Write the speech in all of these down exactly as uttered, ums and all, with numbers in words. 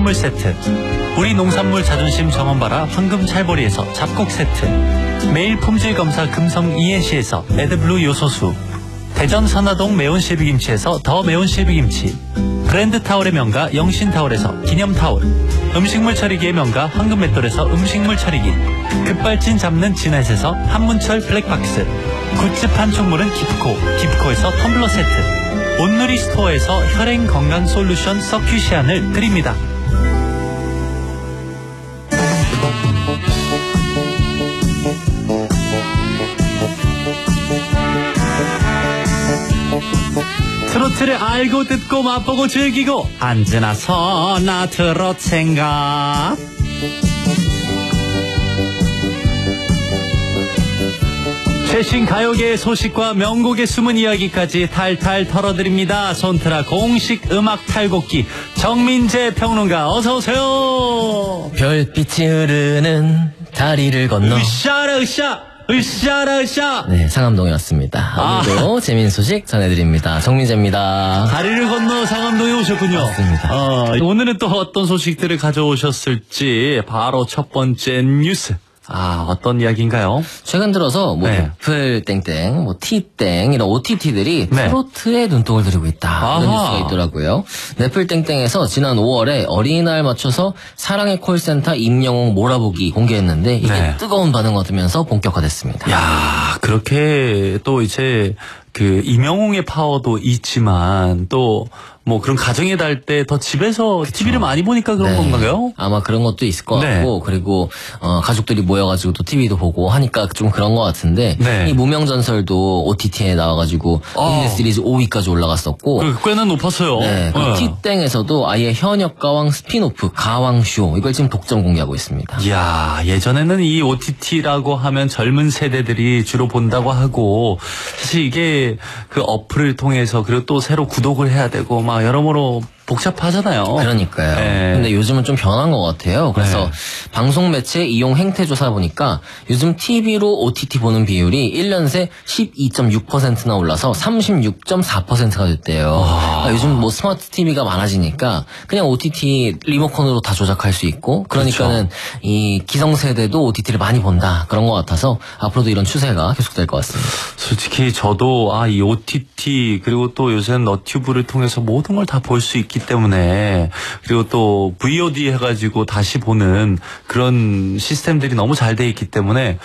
선물 세트, 우리 농산물 자존심 정원바라 황금 찰보리에서 잡곡 세트, 매일 품질 검사 금성 이엔씨에서 에드블루 요소수, 대전 선화동 매운 실비김치에서 더 매운 실비김치, 브랜드 타올의 명가 영신타올에서 기념타올, 음식물 처리기의 명가 황금맷돌에서 음식물 처리기, 급발진 잡는 진햇에서 한문철 블랙박스, 굿즈 판촉물은 기프코, 기프코에서 텀블러 세트, 온누리 스토어에서 혈행 건강 솔루션 서큐시안을 드립니다. 트로트를 알고 듣고 맛보고 즐기고 언제나 서나 트로트인가. 최신 가요계의 소식과 명곡의 숨은 이야기까지 탈탈 털어드립니다. 손트라 공식 음악 탈곡기 정민재 평론가 어서오세요. 별빛이 흐르는 다리를 건너 으쌰라 으쌰 으쌰라 으쌰. 네, 상암동에 왔습니다. 오늘도 아. 재미있는 소식 전해드립니다. 정민재입니다. 다리를 건너 상암동에 오셨군요. 맞습니다. 어, 오늘은 또 어떤 소식들을 가져오셨을지 바로 첫 번째 뉴스. 아, 어떤 이야기인가요? 최근 들어서 뭐 네. 애플 땡땡, 뭐 티땡 이런 오티티들이 네. 트로트에 눈독을 들이고 있다. 아하. 이런 뉴스가 있더라고요. 애플 땡땡에서 지난 오월에 어린이날 맞춰서 사랑의 콜센터 임영웅 몰아보기 공개했는데 이게 네. 뜨거운 반응을 얻으면서 본격화됐습니다. 야, 그렇게 또 이제 그 임영웅의 파워도 있지만 또 뭐 그런 가정에 달 때 더 집에서 그쵸. 티비를 많이 보니까 그런 네. 건가요? 아마 그런 것도 있을 것 네. 같고 그리고 어, 가족들이 모여가지고 또 티비도 보고 하니까 좀 그런 것 같은데 네. 이 무명전설도 오티티에 나와가지고 어. 인디 시리즈 오 위까지 올라갔었고 그, 꽤나 높았어요. 네, 그 네. 티땡에서도 아예 현역 가왕 스피노프 가왕쇼 이걸 지금 독점 공개하고 있습니다. 이야, 예전에는 이 오티티라고 하면 젊은 세대들이 주로 본다고 하고 사실 이게 그 어플을 통해서 그리고 또 새로 구독을 해야 되고 막 여러모로 복잡하잖아요. 그러니까요. 네. 근데 요즘은 좀 변한 것 같아요. 그래서 네. 방송 매체 이용 행태 조사 보니까 요즘 티비로 오티티 보는 비율이 일 년 새 십이 점 육 퍼센트나 올라서 삼십육 점 사 퍼센트가 됐대요. 아. 요즘 뭐 스마트 티비가 많아지니까 그냥 오티티 리모컨으로 다 조작할 수 있고 그러니까는 그렇죠. 이 기성세대도 오티티를 많이 본다. 그런 것 같아서 앞으로도 이런 추세가 계속될 것 같습니다. 솔직히 저도 아, 이 오티티 그리고 또 요새는 너튜브를 통해서 모든 걸 다 볼 수 있기 때문에 그리고 또 브이오디 해가지고 다시 보는 그런 시스템들이 너무 잘 돼 있기 때문에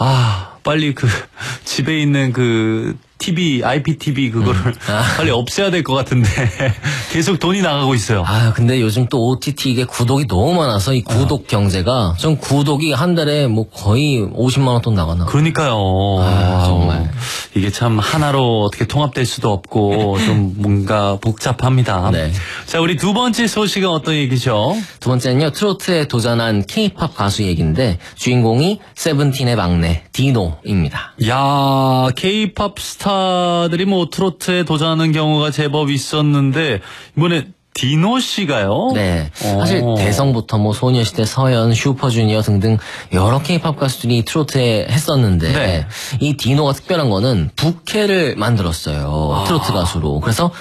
아 빨리 그 집에 있는 그 티비, 아이피티비 그거를 음. 아. 빨리 없애야 될 것 같은데 계속 돈이 나가고 있어요. 아 근데 요즘 또 오티티 이게 구독이 너무 많아서 이 구독 어. 경제가 좀 구독이 한 달에 뭐 거의 오십만 원 돈 나가나. 그러니까요. 아, 정말 이게 참 하나로 어떻게 통합될 수도 없고 좀 뭔가 복잡합니다. 네. 자, 우리 두 번째 소식은 어떤 얘기죠? 두 번째는요, 트로트에 도전한 케이팝 가수 얘기인데 주인공이 세븐틴의 막내 디노입니다. 야, 케이팝 스타들이 뭐 트로트에 도전하는 경우가 제법 있었는데 이번에 디노 씨가요? 네. 오. 사실 대성부터 뭐 소녀시대, 서현, 슈퍼주니어 등등 여러 케이팝 가수들이 트로트에 했었는데 네. 이 디노가 특별한 거는 부캐를 만들었어요. 아. 트로트 가수로. 그래서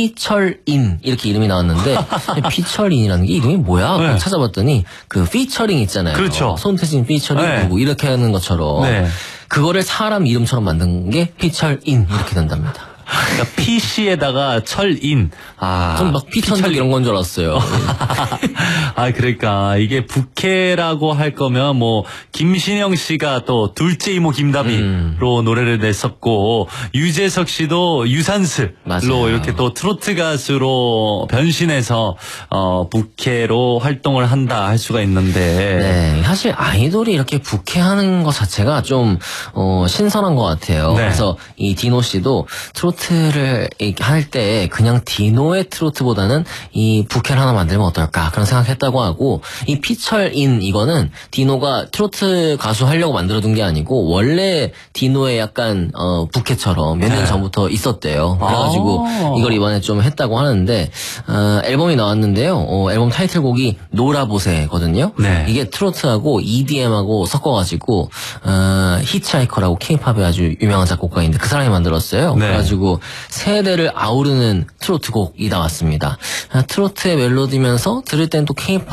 피철인 이렇게 이름이 나왔는데 피철인이라는 게 이름이 뭐야? 네. 찾아봤더니 그 피처링 있잖아요. 그렇죠. 손태진 피처링 네. 누구 이렇게 하는 것처럼 네. 그거를 사람 이름처럼 만든 게 피철인 이렇게 된답니다. 그러니까 피씨에다가 철인. 아, 전 막 피천덕 이런 건 줄 알았어요. 아, 그러니까 이게 부캐라고 할 거면 뭐 김신영 씨가 또 둘째 이모 김다비로 음. 노래를 냈었고 유재석 씨도 유산슬로 맞아요. 이렇게 또 트로트 가수로 변신해서 어 부캐로 활동을 한다 할 수가 있는데. 네, 사실 아이돌이 이렇게 부캐하는 것 자체가 좀 어, 신선한 것 같아요. 네. 그래서 이 디노 씨도 트로트 트로트를 할 때 그냥 디노의 트로트보다는 이 부캐를 하나 만들면 어떨까 그런 생각했다고 하고 이 피철인 이거는 디노가 트로트 가수 하려고 만들어둔 게 아니고 원래 디노의 약간 어, 부캐처럼 몇 년 네. 전부터 있었대요. 그래가지고 아 이걸 이번에 좀 했다고 하는데 어, 앨범이 나왔는데요. 어, 앨범 타이틀곡이 놀아보세거든요. 네. 이게 트로트하고 이디엠하고 섞어가지고 어, 히치하이커라고 케이팝의 아주 유명한 작곡가인데 그 사람이 만들었어요. 네. 그래가지고 세대를 아우르는 트로트 곡이 나왔습니다. 트로트의 멜로디면서 들을 땐 또 케이팝